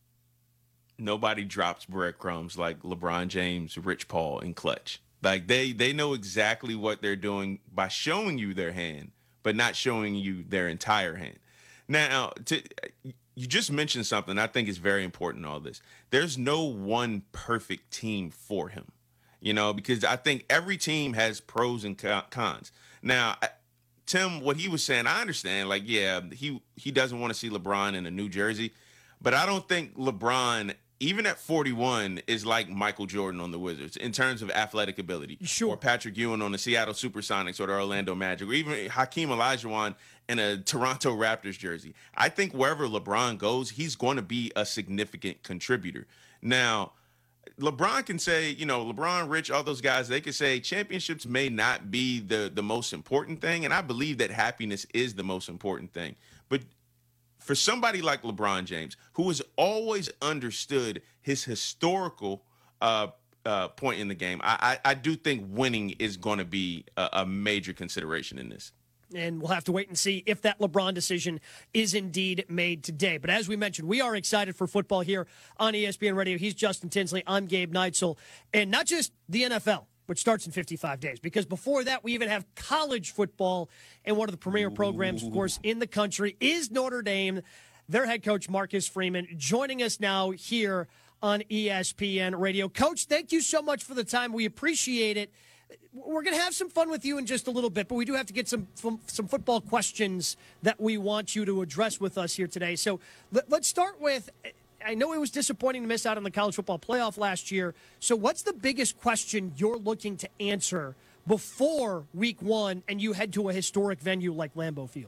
Nobody drops breadcrumbs like LeBron James, Rich Paul, and Clutch. Like, they they know exactly what they're doing by showing you their hand, but not showing you their entire hand. Now, to, you just mentioned something I think is very important in all this. There's no one perfect team for him, you know, because I think every team has pros and cons. Now, Tim, what he was saying, I understand. Like, yeah, he he doesn't want to see LeBron in a New Jersey, but I don't think LeBron, even at forty-one, is like Michael Jordan on the Wizards in terms of athletic ability. Sure. Or Patrick Ewing on the Seattle Supersonics or the Orlando Magic, or even Hakeem Olajuwon in a Toronto Raptors jersey. I think wherever LeBron goes, he's going to be a significant contributor. Now, LeBron can say, you know, LeBron, Rich, all those guys, they could say championships may not be the, the most important thing, and I believe that happiness is the most important thing. But for somebody like LeBron James, who has always understood his historical uh, uh, point in the game, I, I, I do think winning is going to be a, a major consideration in this. And we'll have to wait and see if that LeBron decision is indeed made today. But as we mentioned, we are excited for football here on E S P N Radio. He's Justin Tinsley. I'm Gabe Neitzel. And not just the N F L, which starts in fifty-five days, because before that, we even have college football. And one of the premier programs, of course, in the country is Notre Dame. Their head coach, Marcus Freeman, joining us now here on E S P N Radio. Coach, thank you so much for the time. We appreciate it. We're going to have some fun with you in just a little bit, but we do have to get some some football questions that we want you to address with us here today. So let, let's start with, I know it was disappointing to miss out on the college football playoff last year. So what's the biggest question you're looking to answer before week one and you head to a historic venue like Lambeau Field?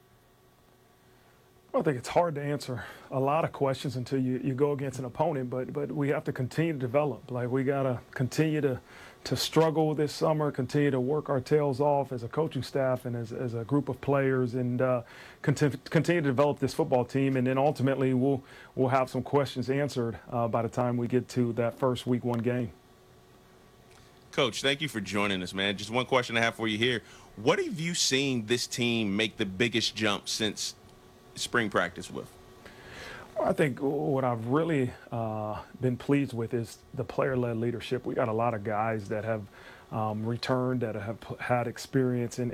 I think it's hard to answer a lot of questions until you, you go against an opponent, but but we have to continue to develop. Like, we got to continue to to struggle this summer, continue to work our tails off as a coaching staff and as, as a group of players, and uh, continue, continue to develop this football team. And then ultimately we'll, we'll have some questions answered uh, by the time we get to that first week one game. Coach, thank you for joining us, man. Just one question I have for you here. What have you seen this team make the biggest jump since spring practice with? I think what I've really uh, been pleased with is the player-led leadership. We got a lot of guys that have um, returned, that have had experience in